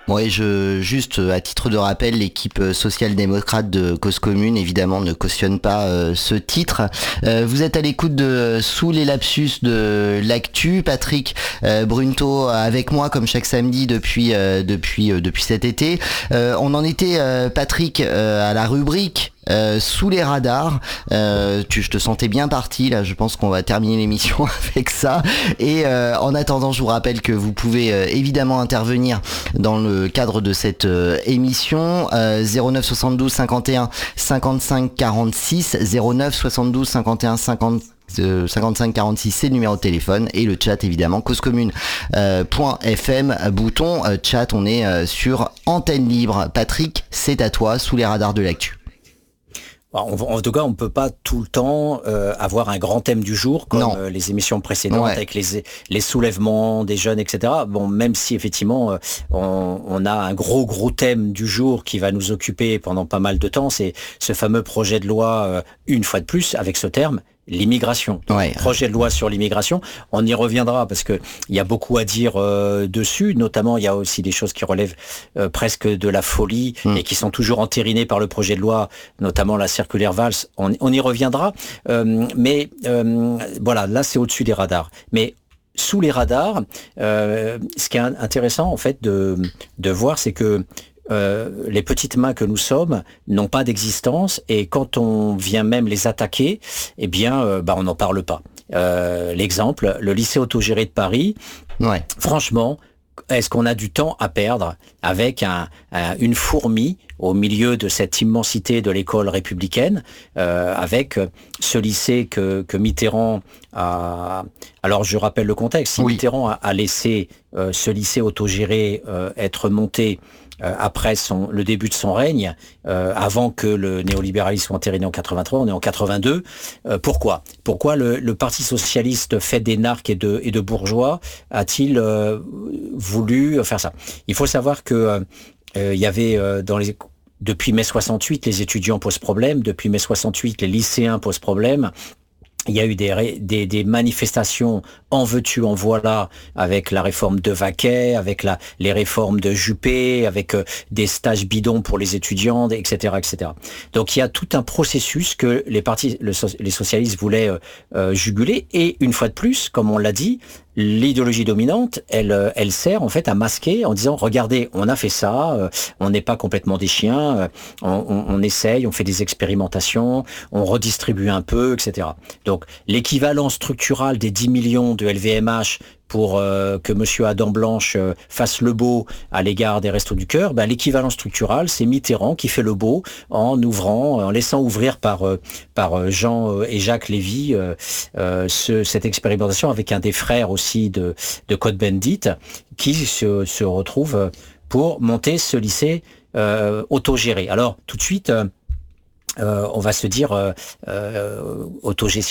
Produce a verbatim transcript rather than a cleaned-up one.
Oui, je, juste à titre de rappel, l'équipe social-démocrate de Cause Commune, évidemment, ne cautionne pas euh, ce titre. Euh, vous êtes à l'écoute de Sous les lapsus de l'actu. Patrick euh, Brunto avec moi, comme chaque samedi depuis euh, depuis euh, depuis cet été. Euh, on en était, euh, Patrick, euh, à la rubrique Euh, sous les radars. Euh, tu, je te sentais bien parti là. Je pense qu'on va terminer l'émission avec ça. Et euh, en attendant, je vous rappelle que vous pouvez euh, évidemment intervenir dans le cadre de cette euh, émission. Euh, zéro neuf soixante-douze cinquante et un cinquante-cinq quarante-six zéro neuf soixante-douze cinquante et un cinquante Euh, cinquante-cinq quarante-six, c'est le numéro de téléphone, et le chat évidemment causecommune point f m, bouton euh, chat. On est euh, sur antenne libre. Patrick, c'est à toi, sous les radars de l'actu. En tout cas, on ne peut pas tout le temps euh, avoir un grand thème du jour, comme euh, les émissions précédentes, ouais. avec les, les soulèvements des jeunes, et cetera. Bon, même si effectivement, euh, on, on a un gros, gros thème du jour qui va nous occuper pendant pas mal de temps, c'est ce fameux projet de loi, euh, une fois de plus, avec ce terme, l'immigration. Ouais. Projet de loi sur l'immigration. On y reviendra parce que il y a beaucoup à dire euh, dessus. Notamment, il y a aussi des choses qui relèvent euh, presque de la folie mmh. et qui sont toujours entérinées par le projet de loi, notamment la circulaire Valls. On, on y reviendra. Euh, mais euh, voilà, là, c'est au-dessus des radars. Mais sous les radars, euh, ce qui est intéressant en fait de, de voir, c'est que Euh, les petites mains que nous sommes n'ont pas d'existence, et quand on vient même les attaquer, eh bien, euh, bah, on n'en parle pas. Euh, l'exemple, le lycée autogéré de Paris, ouais. franchement, est-ce qu'on a du temps à perdre avec un, un, une fourmi au milieu de cette immensité de l'école républicaine, euh, avec ce lycée que, que Mitterrand a... Alors, je rappelle le contexte. Si oui. Mitterrand a, a laissé euh, ce lycée autogéré euh, être monté Euh, après son, le début de son règne, euh, avant que le néolibéralisme soit entériné en quatre-vingt-trois, on est en quatre-vingt-deux. Euh, pourquoi Pourquoi le, le Parti socialiste fait d'énarques et de, et de bourgeois a-t-il euh, voulu faire ça? Il faut savoir que euh, il y avait euh, dans les depuis mai soixante-huit, les étudiants posent problème. Depuis mai soixante-huit, les lycéens posent problème. Il y a eu des, des, des manifestations en veux-tu, en voilà, avec la réforme de Vaquet, avec la, les réformes de Juppé, avec euh, des stages bidons pour les étudiants, et cetera, et cetera. Donc il y a tout un processus que les partis, le, les socialistes voulaient euh, euh, juguler. Et une fois de plus, comme on l'a dit, l'idéologie dominante, elle, elle sert en fait à masquer en disant regardez, on a fait ça, euh, on n'est pas complètement des chiens, euh, on, on, on essaye, on fait des expérimentations, on redistribue un peu, et cetera. Donc l'équivalent structural des dix millions de L V M H pour euh, que Monsieur Adam Blanche euh, fasse le beau à l'égard des Restos du Cœur, ben, l'équivalent structural, c'est Mitterrand qui fait le beau en ouvrant, en laissant ouvrir par euh, par Jean et Jacques Lévy euh, euh, ce, cette expérimentation avec un des frères aussi de de Cohn-Bendit qui se, se retrouve pour monter ce lycée euh, autogéré. Alors tout de suite. Euh, Euh, on va se dire euh, euh, autogestion